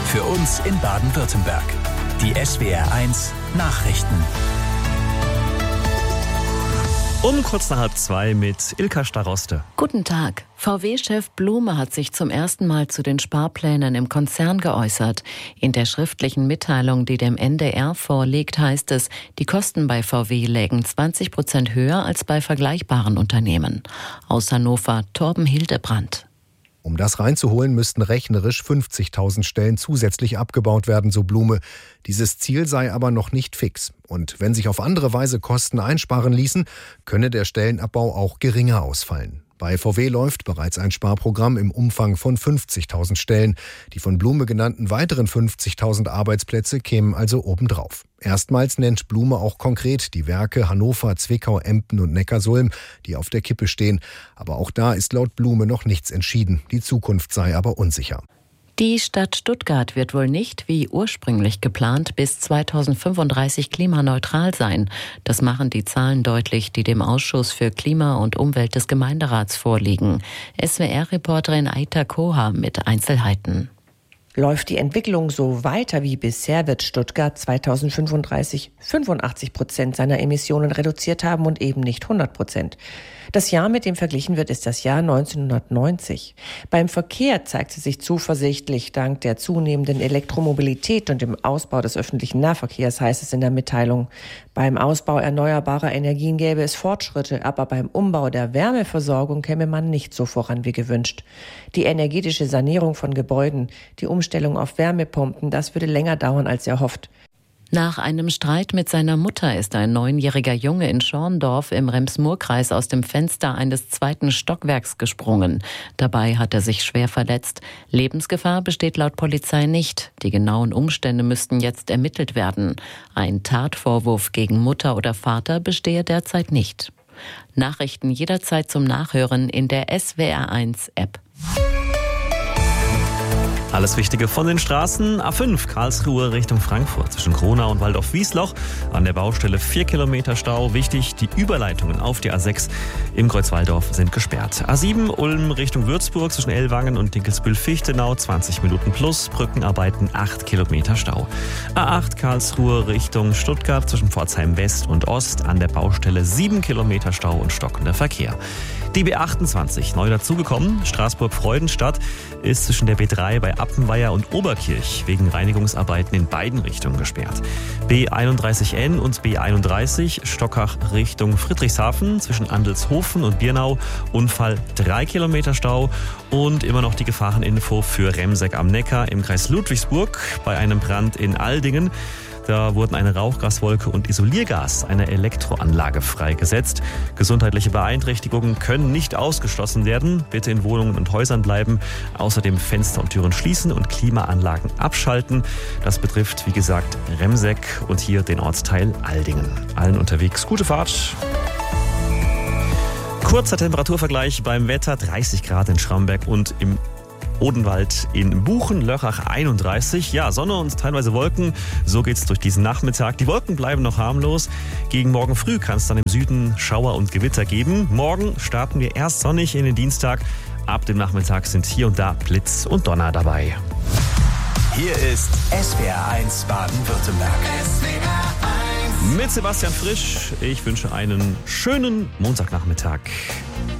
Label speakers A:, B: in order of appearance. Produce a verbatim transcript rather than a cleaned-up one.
A: Für uns in Baden-Württemberg. Die S W R eins Nachrichten.
B: Um kurz nach halb zwei mit Ilka Staroste.
C: Guten Tag. V W-Chef Blume hat sich zum ersten Mal zu den Sparplänen im Konzern geäußert. In der schriftlichen Mitteilung, die dem N D R vorliegt, heißt es, die Kosten bei V W lägen zwanzig Prozent höher als bei vergleichbaren Unternehmen. Aus Hannover Torben Hildebrandt.
D: Um das reinzuholen, müssten rechnerisch fünfzigtausend Stellen zusätzlich abgebaut werden, so Blume. Dieses Ziel sei aber noch nicht fix. Und wenn sich auf andere Weise Kosten einsparen ließen, könne der Stellenabbau auch geringer ausfallen. Bei V W läuft bereits ein Sparprogramm im Umfang von fünfzigtausend Stellen. Die von Blume genannten weiteren fünfzigtausend Arbeitsplätze kämen also obendrauf. Erstmals nennt Blume auch konkret die Werke Hannover, Zwickau, Emden und Neckarsulm, die auf der Kippe stehen. Aber auch da ist laut Blume noch nichts entschieden. Die Zukunft sei aber unsicher.
C: Die Stadt Stuttgart wird wohl nicht, wie ursprünglich geplant, bis zweitausendfünfunddreißig klimaneutral sein. Das machen die Zahlen deutlich, die dem Ausschuss für Klima und Umwelt des Gemeinderats vorliegen. S W R-Reporterin Aita Koha mit Einzelheiten.
E: Läuft die Entwicklung so weiter wie bisher, wird Stuttgart zweitausendfünfunddreißig fünfundachtzig Prozent seiner Emissionen reduziert haben und eben nicht hundert Prozent. Das Jahr, mit dem verglichen wird, ist das Jahr neunzehnhundertneunzig. Beim Verkehr zeigt sie sich zuversichtlich. Dank der zunehmenden Elektromobilität und dem Ausbau des öffentlichen Nahverkehrs, heißt es in der Mitteilung. Beim Ausbau erneuerbarer Energien gäbe es Fortschritte, aber beim Umbau der Wärmeversorgung käme man nicht so voran wie gewünscht. Die energetische Sanierung von Gebäuden, die Umstellung auf Wärmepumpen, das würde länger dauern als erhofft.
C: Nach einem Streit mit seiner Mutter ist ein neunjähriger Junge in Schorndorf im Rems-Murr-Kreis aus dem Fenster eines zweiten Stockwerks gesprungen. Dabei hat er sich schwer verletzt. Lebensgefahr besteht laut Polizei nicht. Die genauen Umstände müssten jetzt ermittelt werden. Ein Tatvorwurf gegen Mutter oder Vater bestehe derzeit nicht. Nachrichten jederzeit zum Nachhören in der S W R eins App.
B: Alles Wichtige von den Straßen. A fünf Karlsruhe Richtung Frankfurt zwischen Kronau und Waldorf-Wiesloch. An der Baustelle vier Kilometer Stau. Wichtig, die Überleitungen auf die A sechs im Kreuz Walldorf sind gesperrt. A sieben Ulm Richtung Würzburg zwischen Ellwangen und Dinkelsbühl-Fichtenau zwanzig Minuten plus. Brückenarbeiten acht Kilometer Stau. A acht Karlsruhe Richtung Stuttgart zwischen Pforzheim West und Ost. An der Baustelle sieben Kilometer Stau und stockender Verkehr. Die B achtundzwanzig, neu dazugekommen, Straßburg-Freudenstadt, ist zwischen der B drei bei Appenweier und Oberkirch wegen Reinigungsarbeiten in beiden Richtungen gesperrt. B einunddreißig N und B einunddreißig, Stockach Richtung Friedrichshafen zwischen Andelshofen und Birnau, Unfall drei Kilometer Stau und immer noch die Gefahreninfo für Remseck am Neckar im Kreis Ludwigsburg bei einem Brand in Aldingen. Da wurden eine Rauchgaswolke und Isoliergas einer Elektroanlage freigesetzt. Gesundheitliche Beeinträchtigungen können nicht ausgeschlossen werden. Bitte in Wohnungen und Häusern bleiben. Außerdem Fenster und Türen schließen und Klimaanlagen abschalten. Das betrifft, wie gesagt, Remseck und hier den Ortsteil Aldingen. Allen unterwegs gute Fahrt. Kurzer Temperaturvergleich beim Wetter. dreißig Grad in Schramberg und im Odenwald in Buchen-Lörrach einunddreißig. Ja, Sonne und teilweise Wolken. So geht's durch diesen Nachmittag. Die Wolken bleiben noch harmlos. Gegen morgen früh kann es dann im Süden Schauer und Gewitter geben. Morgen starten wir erst sonnig in den Dienstag. Ab dem Nachmittag sind hier und da Blitz und Donner dabei.
A: Hier ist S W R eins Baden-Württemberg. S W R eins.
B: Mit Sebastian Frisch. Ich wünsche einen schönen Montagnachmittag.